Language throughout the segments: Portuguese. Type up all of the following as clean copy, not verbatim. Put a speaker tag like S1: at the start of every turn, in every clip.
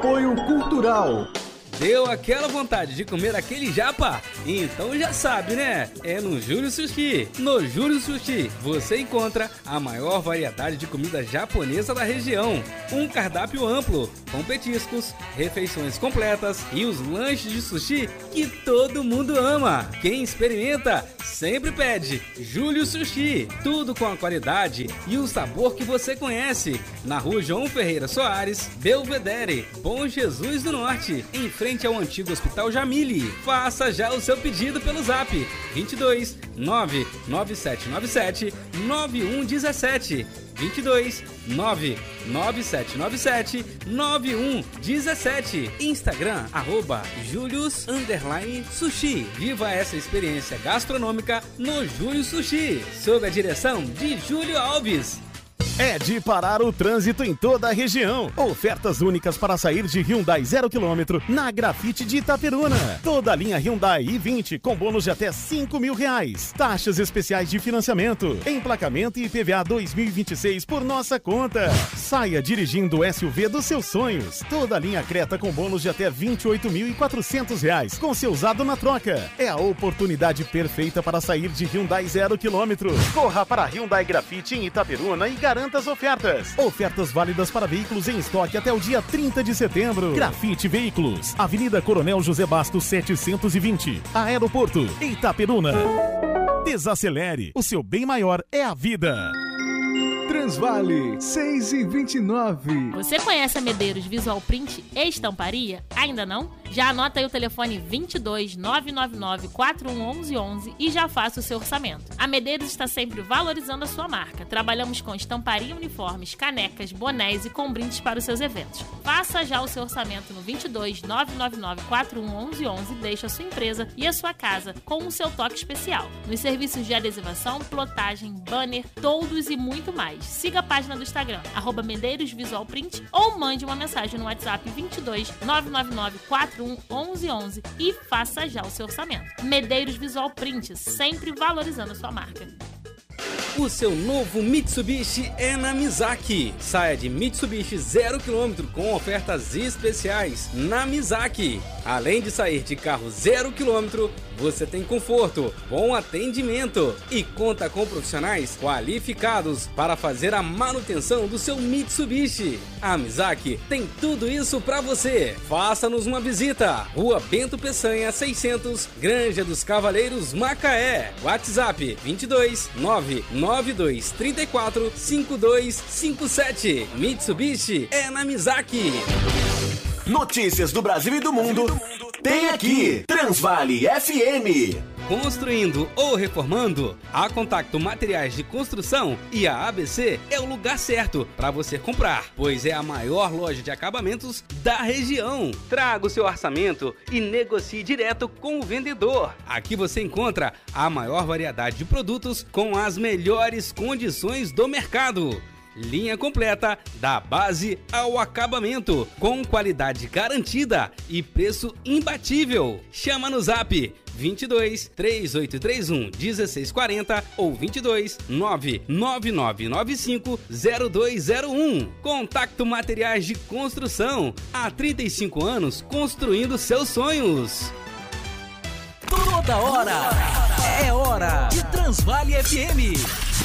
S1: Apoio Cultural.
S2: Deu aquela vontade de comer aquele japa? Então já sabe, né? É no Júlio Sushi. No Júlio Sushi você encontra a maior variedade de comida japonesa da região. Um cardápio amplo, com petiscos, refeições completas e os lanches de sushi que todo mundo ama. Quem experimenta sempre pede Júlio Sushi. Tudo com a qualidade e o sabor que você conhece. Na Rua João Ferreira Soares, Belvedere, Bom Jesus do Norte, em frente ao antigo Hospital Jamile. Faça já o seu pedido pelo zap 22 99797 9117 22 99797 9117. Instagram @Julius_Sushi. Viva essa experiência gastronômica no Júlio Sushi, sob a direção de Júlio Alves.
S3: É de parar o trânsito em toda a região. Ofertas únicas para sair de Hyundai 0 km na Grafite de Itaperuna. Toda a linha Hyundai i20 com bônus de até R$5.000. Taxas especiais de financiamento, emplacamento e IPVA 2026 por nossa conta. Saia dirigindo o SUV dos seus sonhos. Toda a linha Creta com bônus de até R$28.400 com seu usado na troca. É a oportunidade perfeita para sair de Hyundai 0 km. Corra para Hyundai Grafite em Itaperuna e garanta as ofertas. Ofertas válidas para veículos em estoque até o dia 30 de setembro. Grafite Veículos, Avenida Coronel José Bastos 720, Aeroporto, Itaperuna. Desacelere, o seu bem maior é a vida.
S1: Transvale 6h29.
S4: Você conhece a Medeiros Visual Print e Estamparia? Ainda não? Já anota aí o telefone 22 999 411111 e já faça o seu orçamento. A Medeiros está sempre valorizando a sua marca. Trabalhamos com estamparia, uniformes, canecas, bonés e com brindes para os seus eventos. Faça já o seu orçamento no 22 999 411111 e deixe a sua empresa e a sua casa com o seu toque especial. Nos serviços de adesivação, plotagem, banner, toldos e muito mais. Siga a página do Instagram, @Medeiros Visual Print, ou mande uma mensagem no WhatsApp 22 999 411111 e faça já o seu orçamento. Medeiros Visual Print, sempre valorizando a sua marca.
S2: O seu novo Mitsubishi é na Mizaki. Saia de Mitsubishi 0 km com ofertas especiais na Mizaki. Além de sair de carro 0 km, você tem conforto, bom atendimento e conta com profissionais qualificados para fazer a manutenção do seu Mitsubishi. A Mizaki tem tudo isso para você. Faça-nos uma visita. Rua Bento Peçanha 600, Granja dos Cavaleiros, Macaé. WhatsApp 22 99234 5257. Mitsubishi é na Mizaki.
S5: Notícias do Brasil e do mundo tem aqui, Transvale FM.
S2: Construindo ou reformando, a Contacto Materiais de Construção e a ABC é o lugar certo para você comprar, pois é a maior loja de acabamentos da região. Traga o seu orçamento e negocie direto com o vendedor. Aqui você encontra a maior variedade de produtos com as melhores condições do mercado. Linha completa da base ao acabamento, com qualidade garantida e preço imbatível. Chama no zap 22 3831 1640 ou 22 99995 0201. Contacto Materiais de Construção, há 35 anos construindo seus sonhos.
S6: Toda hora é hora de Transvale FM.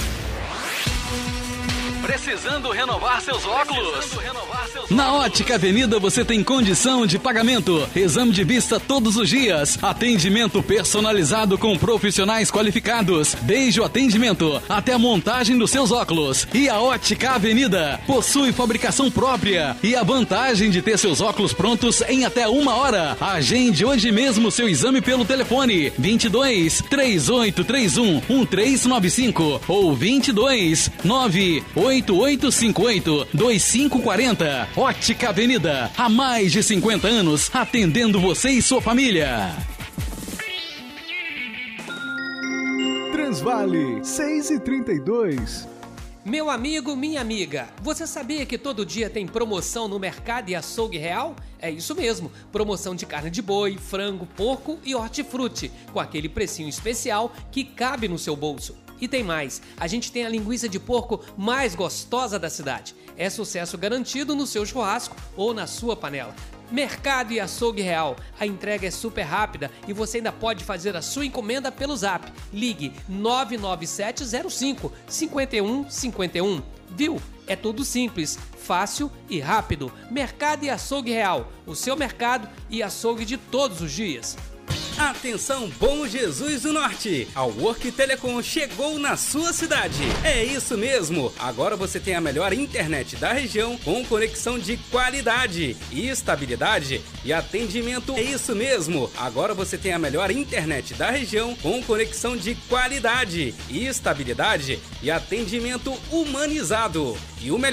S6: Precisando renovar seus óculos? Na Ótica Avenida você tem condição de pagamento, exame de vista todos os dias, atendimento personalizado com profissionais qualificados, desde o atendimento até a montagem dos seus óculos. E a Ótica Avenida possui fabricação própria e a vantagem de ter seus óculos prontos em até 1 hora. Agende hoje mesmo seu exame pelo telefone 22 3831 1395 ou 22 98858 2540. Ótica Avenida, há mais de 50 anos, atendendo você e sua família.
S1: Transvale 6h32.
S7: Meu amigo, minha amiga, você sabia que todo dia tem promoção no Mercado e Açougue Real? É isso mesmo, promoção de carne de boi, frango, porco e hortifruti, com aquele precinho especial que cabe no seu bolso. E tem mais, a gente tem a linguiça de porco mais gostosa da cidade. É sucesso garantido no seu churrasco ou na sua panela. Mercado e Açougue Real. A entrega é super rápida e você ainda pode fazer a sua encomenda pelo Zap. Ligue 99705 5151. Viu? É tudo simples, fácil e rápido. Mercado e Açougue Real. O seu mercado e açougue de todos os dias.
S2: Atenção, Bom Jesus do Norte! A Work Telecom chegou na sua cidade. É isso mesmo! Agora você tem a melhor internet da região com conexão de qualidade e estabilidade e atendimento. É isso mesmo! Agora você tem a melhor internet da região com conexão de qualidade e estabilidade e atendimento humanizado. E o melhor